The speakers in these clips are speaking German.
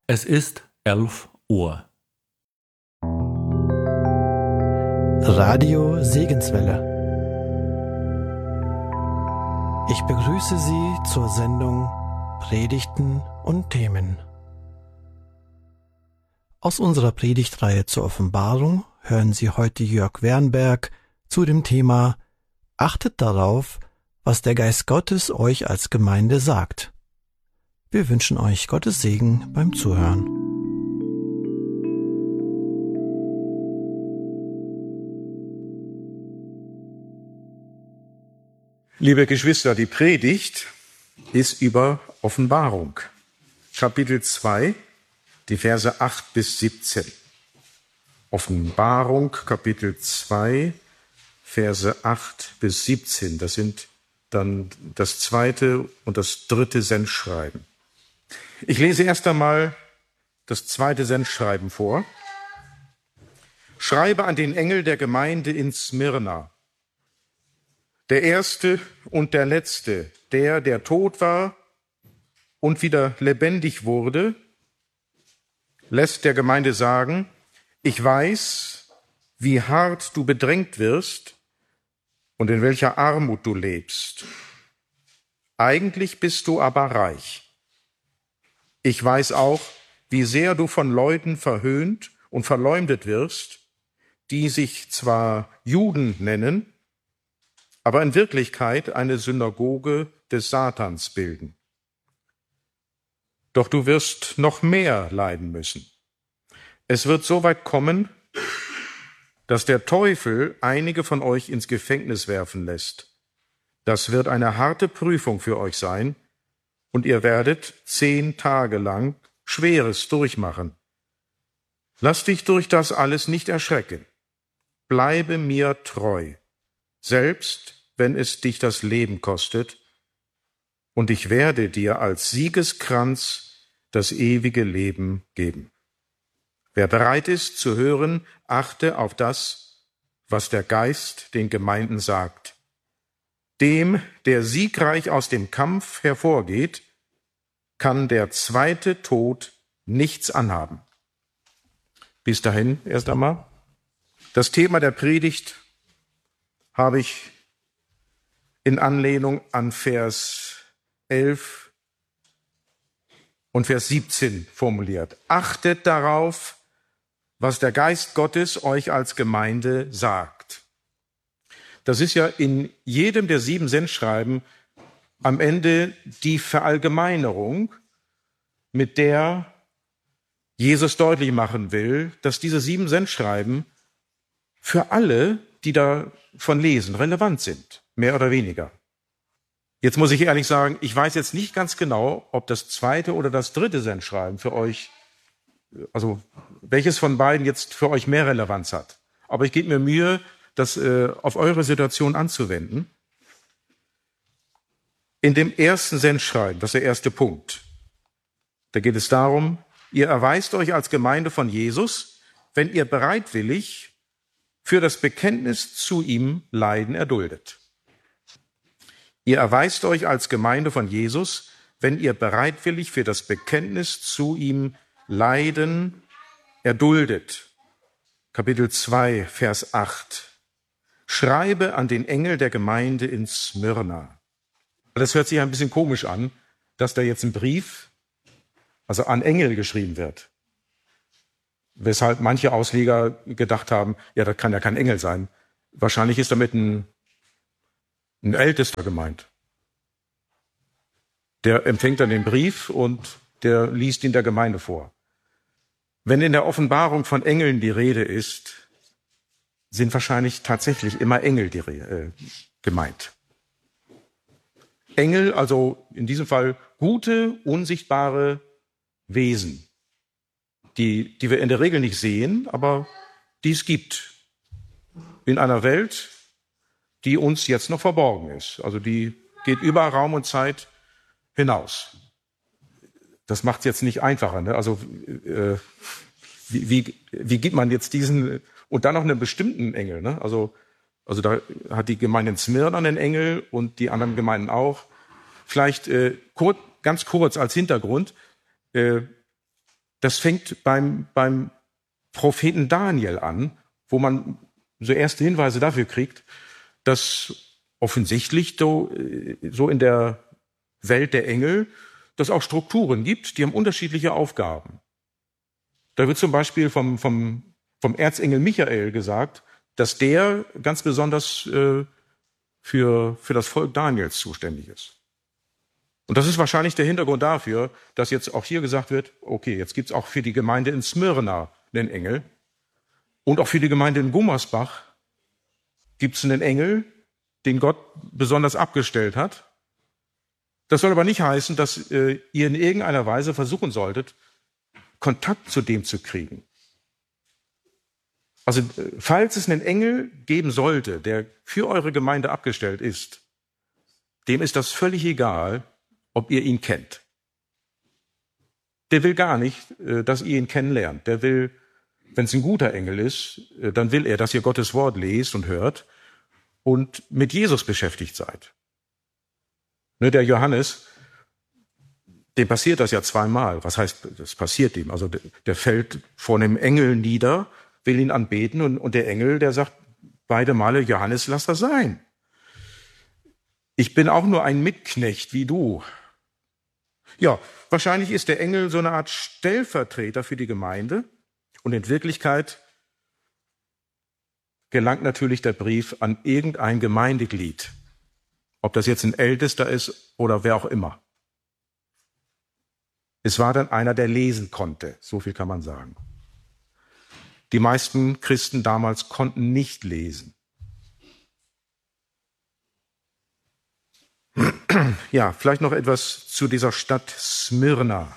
Es ist 11 Uhr. Radio Segenswelle. Ich begrüße Sie zur Sendung Predigten und Themen. Aus unserer Predigtreihe zur Offenbarung hören Sie heute Jörg Wernberg zu dem Thema Achtet darauf, was der Geist Gottes euch als Gemeinde sagt. Wir wünschen euch Gottes Segen beim Zuhören. Liebe Geschwister, die Predigt ist über Offenbarung. Kapitel 2, die Verse 8 bis 17. Offenbarung, Kapitel 2, Verse 8 bis 17. Das sind dann das zweite und das dritte Sendschreiben. Ich lese erst einmal das zweite Sendschreiben vor. Schreibe an den Engel der Gemeinde in Smyrna. Der Erste und der Letzte, der tot war und wieder lebendig wurde, lässt der Gemeinde sagen, ich weiß, wie hart du bedrängt wirst und in welcher Armut du lebst. Eigentlich bist du aber reich. Ich weiß auch, wie sehr du von Leuten verhöhnt und verleumdet wirst, die sich zwar Juden nennen, aber in Wirklichkeit eine Synagoge des Satans bilden. Doch du wirst noch mehr leiden müssen. Es wird so weit kommen, dass der Teufel einige von euch ins Gefängnis werfen lässt. Das wird eine harte Prüfung für euch sein, und ihr werdet 10 Tage lang Schweres durchmachen. Lass dich durch das alles nicht erschrecken. Bleibe mir treu, selbst wenn es dich das Leben kostet, und ich werde dir als Siegeskranz das ewige Leben geben. Wer bereit ist zu hören, achte auf das, was der Geist den Gemeinden sagt. Dem, der siegreich aus dem Kampf hervorgeht, kann der zweite Tod nichts anhaben. Bis dahin erst einmal. Das Thema der Predigt habe ich in Anlehnung an Vers 11 und Vers 17 formuliert. Achtet darauf, was der Geist Gottes euch als Gemeinde sagt. Das ist ja in jedem der 7 Sendschreiben am Ende die Verallgemeinerung, mit der Jesus deutlich machen will, dass diese 7 Sendschreiben für alle, die davon lesen, relevant sind, mehr oder weniger. Jetzt muss ich ehrlich sagen, ich weiß jetzt nicht ganz genau, ob das zweite oder das dritte Sendschreiben für euch, also welches von beiden jetzt für euch mehr Relevanz hat. Aber ich gebe mir Mühe, das auf eure Situation anzuwenden. In dem ersten Sendschreiben, das ist der erste Punkt, da geht es darum, ihr erweist euch als Gemeinde von Jesus, wenn ihr bereitwillig für das Bekenntnis zu ihm Leiden erduldet. Ihr erweist euch als Gemeinde von Jesus, wenn ihr bereitwillig für das Bekenntnis zu ihm Leiden erduldet. Kapitel 2, Vers 8. Schreibe an den Engel der Gemeinde in Smyrna. Das hört sich ein bisschen komisch an, dass da jetzt ein Brief, also an Engel geschrieben wird. Weshalb manche Ausleger gedacht haben, ja, das kann ja kein Engel sein. Wahrscheinlich ist damit ein Ältester gemeint. Der empfängt dann den Brief und der liest ihn der Gemeinde vor. Wenn in der Offenbarung von Engeln die Rede ist, sind wahrscheinlich tatsächlich immer Engel gemeint. Engel, also in diesem Fall gute, unsichtbare Wesen, die wir in der Regel nicht sehen, aber die es gibt in einer Welt, die uns jetzt noch verborgen ist. Also die geht über Raum und Zeit hinaus. Das macht es jetzt nicht einfacher. Ne? Also wie gibt man jetzt diesen und dann noch einen bestimmten Engel? Ne? Also da hat die Gemeinde in Smyrna einen Engel und die anderen Gemeinden auch. Vielleicht ganz kurz als Hintergrund. Das fängt beim Propheten Daniel an, wo man so erste Hinweise dafür kriegt, dass offensichtlich so in der Welt der Engel das auch Strukturen gibt, die haben unterschiedliche Aufgaben. Da wird zum Beispiel vom Erzengel Michael gesagt, dass der ganz besonders für das Volk Daniels zuständig ist. Und das ist wahrscheinlich der Hintergrund dafür, dass jetzt auch hier gesagt wird, okay, jetzt gibt's auch für die Gemeinde in Smyrna einen Engel und auch für die Gemeinde in Gummersbach gibt's einen Engel, den Gott besonders abgestellt hat. Das soll aber nicht heißen, dass ihr in irgendeiner Weise versuchen solltet, Kontakt zu dem zu kriegen. Also falls es einen Engel geben sollte, der für eure Gemeinde abgestellt ist, dem ist das völlig egal, ob ihr ihn kennt. Der will gar nicht, dass ihr ihn kennenlernt. Der will, wenn es ein guter Engel ist, dann will er, dass ihr Gottes Wort lest und hört und mit Jesus beschäftigt seid. Ne, der Johannes, dem passiert das ja zweimal. Was heißt, das passiert ihm? Also der fällt vor einem Engel nieder, will ihn anbeten und der Engel, der sagt beide Male, Johannes, lass das sein. Ich bin auch nur ein Mitknecht wie du. Ja, wahrscheinlich ist der Engel so eine Art Stellvertreter für die Gemeinde und in Wirklichkeit gelangt natürlich der Brief an irgendein Gemeindeglied. Ob das jetzt ein Ältester ist oder wer auch immer. Es war dann einer, der lesen konnte, so viel kann man sagen. Die meisten Christen damals konnten nicht lesen. Ja, vielleicht noch etwas zu dieser Stadt Smyrna.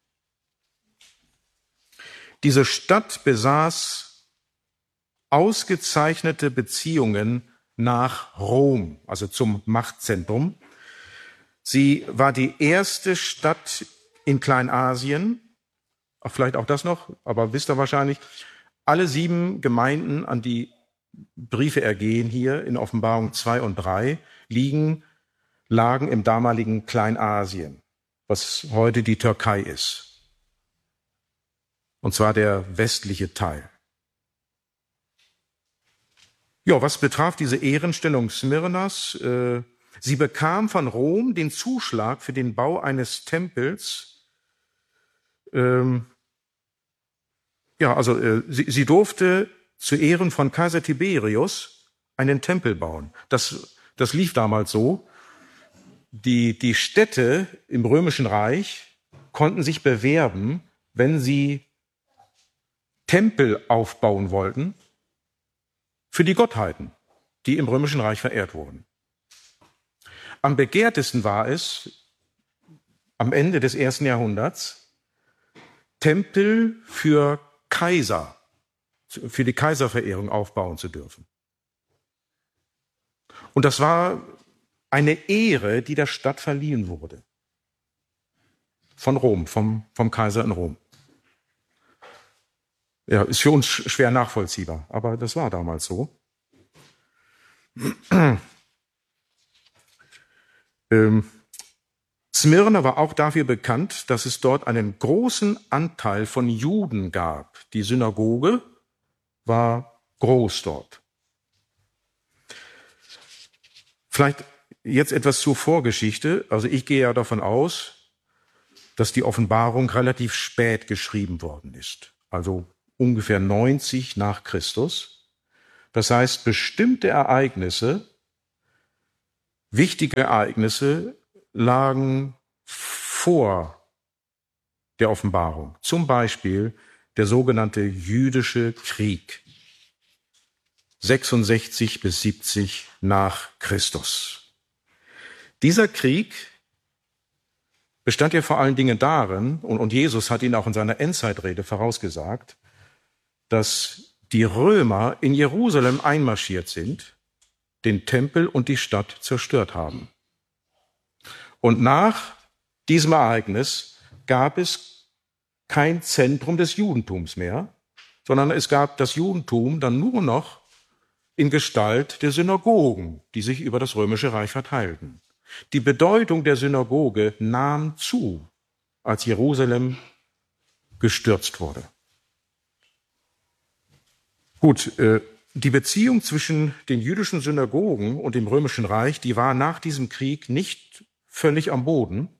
Diese Stadt besaß ausgezeichnete Beziehungen nach Rom, also zum Machtzentrum. Sie war die erste Stadt in Kleinasien, vielleicht auch das noch, aber wisst ihr wahrscheinlich, alle 7 Gemeinden, an die Briefe ergehen hier in Offenbarung 2 und 3, lagen im damaligen Kleinasien, was heute die Türkei ist. Und zwar der westliche Teil. Ja, was betraf diese Ehrenstellung Smyrnas, sie bekam von Rom den Zuschlag für den Bau eines Tempels. Sie durfte zu Ehren von Kaiser Tiberius einen Tempel bauen. Das lief damals so. Die Städte im Römischen Reich konnten sich bewerben, wenn sie Tempel aufbauen wollten für die Gottheiten, die im Römischen Reich verehrt wurden. Am begehrtesten war es, am Ende des 1. Jahrhunderts, Tempel für Kaiser, für die Kaiserverehrung aufbauen zu dürfen. Und das war eine Ehre, die der Stadt verliehen wurde. Von Rom, vom Kaiser in Rom. Ja, ist für uns schwer nachvollziehbar, aber das war damals so. Smyrna war auch dafür bekannt, dass es dort einen großen Anteil von Juden gab. Die Synagoge war groß dort. Vielleicht jetzt etwas zur Vorgeschichte. Also ich gehe ja davon aus, dass die Offenbarung relativ spät geschrieben worden ist. Also ungefähr 90 nach Christus. Das heißt, bestimmte Ereignisse, wichtige Ereignisse lagen vor der Offenbarung. Zum Beispiel der sogenannte jüdische Krieg. 66 bis 70 nach Christus. Dieser Krieg bestand ja vor allen Dingen darin, und Jesus hat ihn auch in seiner Endzeitrede vorausgesagt, dass die Römer in Jerusalem einmarschiert sind, den Tempel und die Stadt zerstört haben. Und nach diesem Ereignis gab es kein Zentrum des Judentums mehr, sondern es gab das Judentum dann nur noch in Gestalt der Synagogen, die sich über das Römische Reich verteilten. Die Bedeutung der Synagoge nahm zu, als Jerusalem gestürzt wurde. Gut, die Beziehung zwischen den jüdischen Synagogen und dem Römischen Reich, die war nach diesem Krieg nicht völlig am Boden.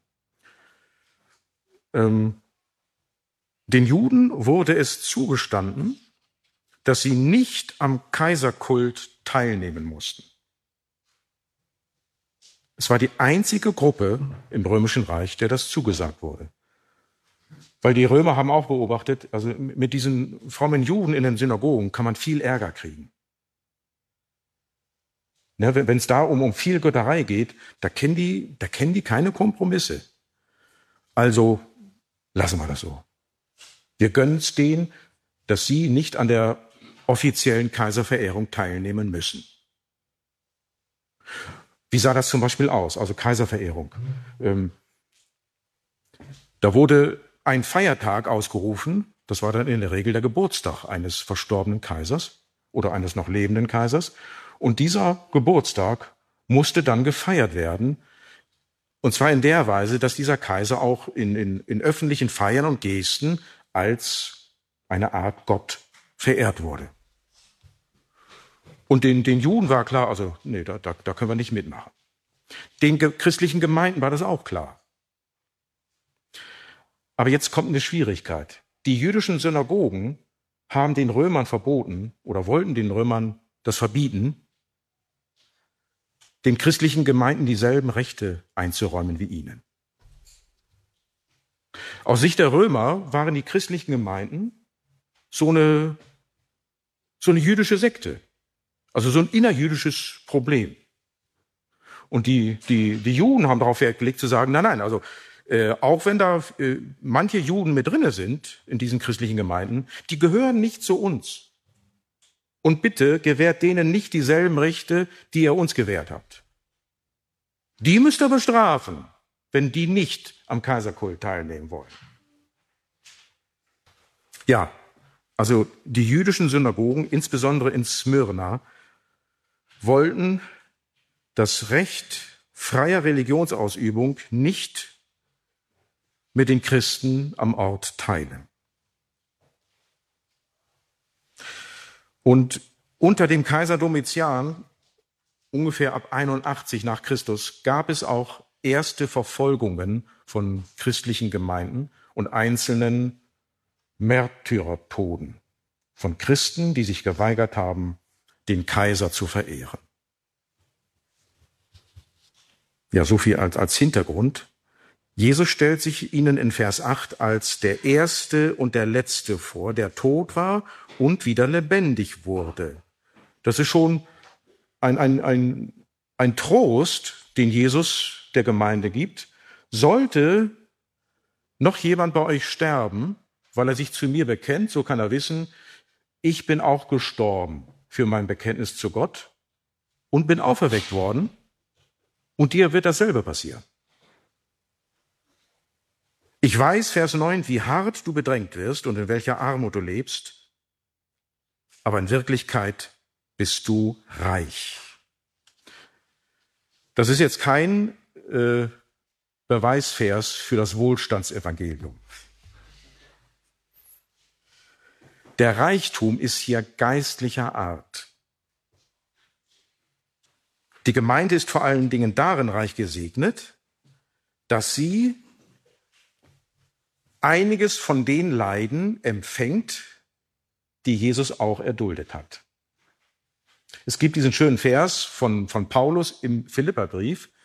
Den Juden wurde es zugestanden, dass sie nicht am Kaiserkult teilnehmen mussten. Es war die einzige Gruppe im Römischen Reich, der das zugesagt wurde. Weil die Römer haben auch beobachtet, also mit diesen frommen Juden in den Synagogen kann man viel Ärger kriegen. Ne, wenn es da um viel Götterei geht, da kennen die keine Kompromisse. Also lassen wir das so. Wir gönnen es denen, dass sie nicht an der offiziellen Kaiserverehrung teilnehmen müssen. Wie sah das zum Beispiel aus? Also Kaiserverehrung. Da wurde ein Feiertag ausgerufen, das war dann in der Regel der Geburtstag eines verstorbenen Kaisers oder eines noch lebenden Kaisers. Und dieser Geburtstag musste dann gefeiert werden. Und zwar in der Weise, dass dieser Kaiser auch in öffentlichen Feiern und Gesten als eine Art Gott verehrt wurde. Und den Juden war klar, also nee, da können wir nicht mitmachen. Den christlichen Gemeinden war das auch klar. Aber jetzt kommt eine Schwierigkeit. Die jüdischen Synagogen haben den Römern verboten oder wollten den Römern das verbieten, den christlichen Gemeinden dieselben Rechte einzuräumen wie ihnen. Aus Sicht der Römer waren die christlichen Gemeinden so eine jüdische Sekte, also so ein innerjüdisches Problem. Und die Juden haben darauf Wert gelegt zu sagen, nein, also auch wenn da manche Juden mit drinne sind in diesen christlichen Gemeinden, die gehören nicht zu uns. Und bitte gewährt denen nicht dieselben Rechte, die ihr uns gewährt habt. Die müsst ihr bestrafen, wenn die nicht am Kaiserkult teilnehmen wollen. Ja, also die jüdischen Synagogen, insbesondere in Smyrna, wollten das Recht freier Religionsausübung nicht mit den Christen am Ort teilen. Und unter dem Kaiser Domitian, ungefähr ab 81 nach Christus, gab es auch erste Verfolgungen von christlichen Gemeinden und einzelnen Märtyrertoden von Christen, die sich geweigert haben, den Kaiser zu verehren. Ja, so viel als Hintergrund. Jesus stellt sich ihnen in Vers 8 als der Erste und der Letzte vor, der tot war und wieder lebendig wurde. Das ist schon ein Trost, den Jesus der Gemeinde gibt. Sollte noch jemand bei euch sterben, weil er sich zu mir bekennt, so kann er wissen, ich bin auch gestorben für mein Bekenntnis zu Gott und bin auferweckt worden. Und dir wird dasselbe passieren. Ich weiß, Vers 9, wie hart du bedrängt wirst und in welcher Armut du lebst, aber in Wirklichkeit bist du reich. Das ist jetzt kein Beweisvers für das Wohlstandsevangelium. Der Reichtum ist hier geistlicher Art. Die Gemeinde ist vor allen Dingen darin reich gesegnet, dass sie einiges von den Leiden empfängt, die Jesus auch erduldet hat. Es gibt diesen schönen Vers von Paulus im Philipperbrief,